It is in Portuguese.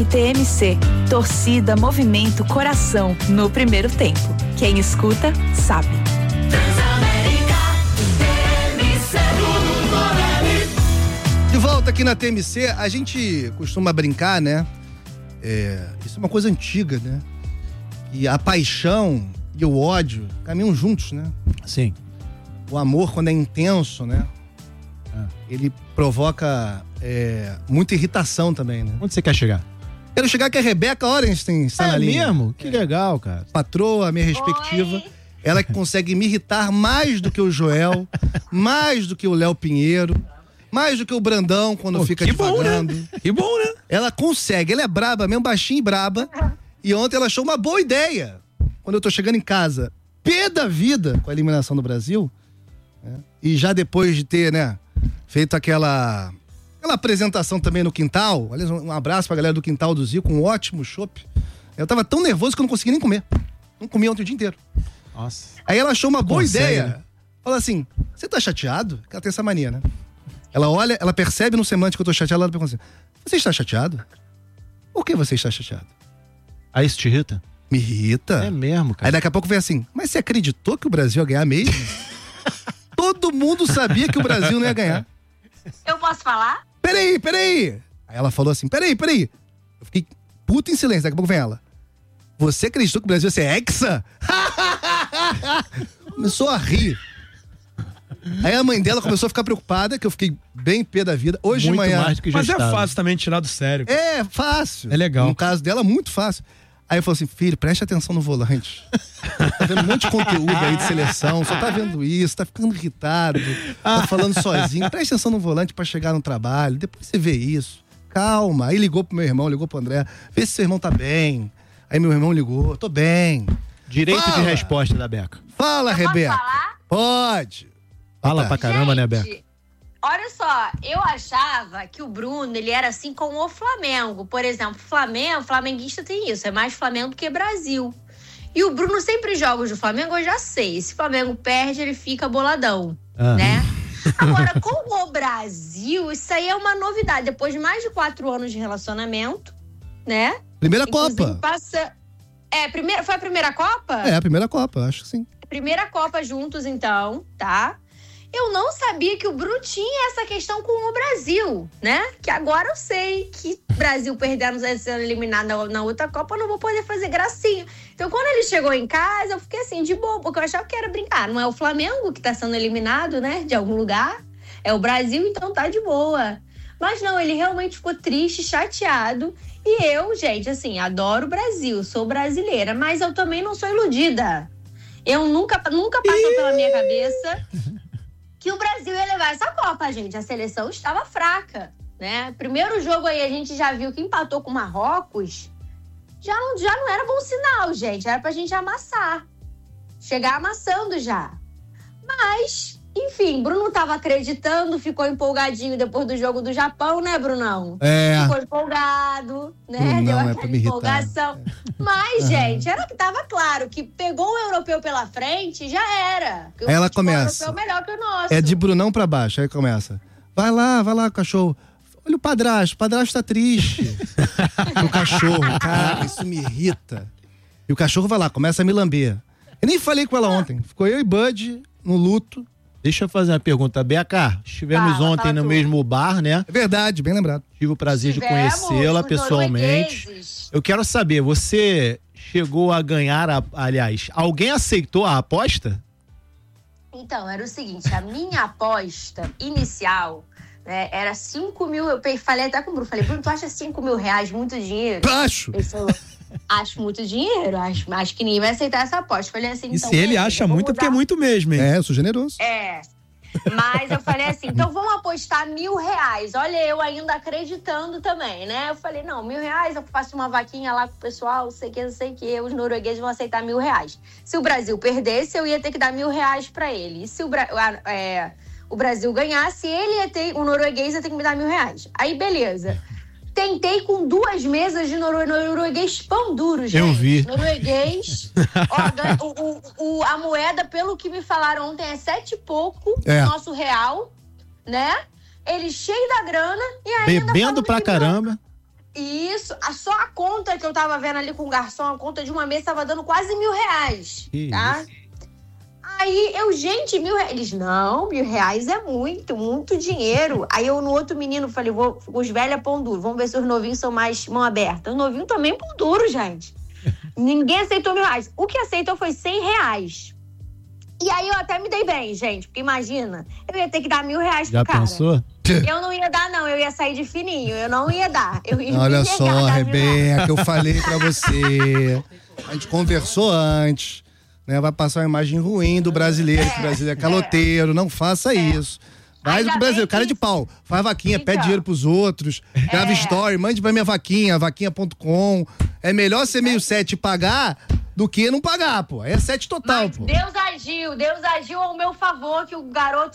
TMC. Torcida, movimento, coração no primeiro tempo. Quem escuta, sabe. De volta aqui na TMC, a gente costuma brincar, né? Isso é uma coisa antiga, né? E a paixão e o ódio caminham juntos, né? Sim. O amor, quando é intenso, né? Ele provoca muita irritação também, né? Onde você quer chegar? Quero chegar que a Rebeca Orenstein está na linha. Mesmo? Que legal, cara. Patroa, minha respectiva. Oi. Ela que consegue me irritar mais do que o Joel, mais do que o Léo Pinheiro, mais do que o Brandão quando fica devagando. Né? Que bom, né? Ela consegue, ela é braba mesmo, baixinha e braba. E ontem ela achou uma boa ideia. Quando eu tô chegando em casa, pé da vida com a eliminação do Brasil, né? E já depois de ter, né, feito aquela apresentação também no quintal. Aliás, um abraço pra galera do quintal do Zico, um ótimo chopp. Eu tava tão nervoso que eu não conseguia nem comer. Não comia ontem o dia inteiro. Nossa. Aí ela achou uma boa ideia. Né? Fala assim, você tá chateado? Ela tem essa mania, né? Ela olha, ela percebe no semblante que eu tô chateado, ela pergunta assim, você está chateado? Por que você está chateado? Aí isso te irrita? Me irrita. É mesmo, cara. Aí daqui a pouco vem assim, mas você acreditou que o Brasil ia ganhar mesmo? Todo mundo sabia que o Brasil não ia ganhar. Eu posso falar? Peraí. Aí ela falou assim, peraí. Eu fiquei puto em silêncio, daqui a pouco vem ela. Você acreditou que o Brasil ia ser hexa? Começou a rir. Aí a mãe dela começou a ficar preocupada, que eu fiquei bem pé da vida. Hoje de manhã... mais do que já Mas estava. é fácil também tirar do sério. É fácil. É legal. No caso dela, muito fácil. Aí eu falei assim, filho, preste atenção no volante. Tá vendo um monte de conteúdo aí de seleção, só tá vendo isso, tá ficando irritado, tá falando sozinho. Preste atenção no volante pra chegar no trabalho, depois você vê isso. Calma. Aí ligou pro meu irmão, ligou pro André, vê se seu irmão tá bem. Aí meu irmão ligou, tô bem. Direito Fala. de resposta da Beca. Fala, Rebeca. Posso falar? Pode. Fala pra caramba, né, Beca? Olha só, eu achava que o Bruno, ele era assim com o Flamengo. Por exemplo, flamenguista tem isso, é mais Flamengo do que Brasil. E o Bruno sempre joga do Flamengo, eu já sei. Se o Flamengo perde, ele fica boladão, né? Agora, com o Brasil, isso aí é uma novidade. Depois de mais de 4 anos de relacionamento, né? Primeira Inclusive, Copa. Foi a primeira Copa? É, a primeira Copa, acho que sim. Primeira Copa juntos, então, tá? Eu não sabia que o Bruno tinha essa questão com o Brasil, né? Que agora eu sei que o Brasil perdendo, sendo eliminado na outra Copa, eu não vou poder fazer gracinha. Então, quando ele chegou em casa, eu fiquei assim, de boa, porque eu achava que era brincar. Não é o Flamengo que tá sendo eliminado, né? De algum lugar. É o Brasil, então tá de boa. Mas não, ele realmente ficou triste, chateado. E eu, gente, assim, adoro o Brasil, sou brasileira, mas eu também não sou iludida. Eu nunca passou pela minha cabeça que o Brasil ia levar essa Copa, gente. A seleção estava fraca, né? Primeiro jogo aí a gente já viu que empatou com o Marrocos. Já não era bom sinal, gente. Era pra gente amassar. Chegar amassando já. Mas, enfim, Bruno tava acreditando, ficou empolgadinho depois do jogo do Japão, né, Brunão? Ficou empolgado, né? Deu aquela empolgação. Mas, gente, era que tava claro que pegou o europeu pela frente, já era. Aí ela começa. O europeu é melhor que o nosso. É de Brunão pra baixo, aí começa. Vai lá, cachorro. Olha o padrasto tá triste. O cachorro, cara, isso me irrita. E o cachorro vai lá, começa a me lamber. Eu nem falei com ela ontem. Ficou eu e Bud no luto. Deixa eu fazer uma pergunta. Beca, estivemos ontem no mesmo bar, né? É verdade, bem lembrado. Tive o prazer de conhecê-la pessoalmente. Eu quero saber, você chegou a ganhar, aliás, alguém aceitou a aposta? Então, era o seguinte, a minha aposta inicial, né, era 5 mil, eu falei até com o Bruno, Bruno, tu acha 5 mil reais muito dinheiro? Acho! Ele falou, acho muito dinheiro, acho que ninguém vai aceitar essa aposta. Eu falei assim, e então, se ele acha muito, é porque é muito mesmo, hein? É, eu sou generoso. Mas eu falei assim, então vamos apostar R$1.000. Olha, eu ainda acreditando também, né? Eu falei, não, R$1.000, eu faço uma vaquinha lá com o pessoal, não sei o que, os noruegueses vão aceitar R$1.000. Se o Brasil perdesse, eu ia ter que dar R$1.000 pra ele. E se o Brasil ganhasse, o norueguês ia ter que me dar R$1.000. Aí, beleza. Tentei com 2 mesas de norueguês pão duro, gente. Eu vi. Norueguês. Ó, a moeda, pelo que me falaram ontem, é 7 e pouco, nosso real, né? Ele cheio da grana e ainda bebendo pra caramba. Isso, só a conta que eu tava vendo ali com o garçom, a conta de uma mesa tava dando quase R$1.000, tá? Aí gente, R$1.000. Eles, não, R$1.000 é muito dinheiro. Aí eu no outro menino falei, os velhos é pão duro, vamos ver se os novinhos são mais mão aberta. Os novinhos também pão duro, gente. Ninguém aceitou R$1.000. O que aceitou foi R$100. E aí eu até me dei bem, gente, porque imagina, eu ia ter que dar R$1.000 pro cara. Já pensou? Eu não ia dar, não. Eu ia sair de fininho. Eu não ia dar. Eu ia Olha só, Rebeca, eu falei pra você. A gente conversou antes, né? Vai passar uma imagem ruim do brasileiro, que o brasileiro é caloteiro. Não faça isso. Vai do brasileiro, cara de pau. Faz vaquinha, pede dinheiro pros outros, grava story, mande pra minha vaquinha, vaquinha.com. É melhor ser meio 7 e pagar do que não pagar, pô. É 7 total, mas pô. Deus agiu ao meu favor, que o garoto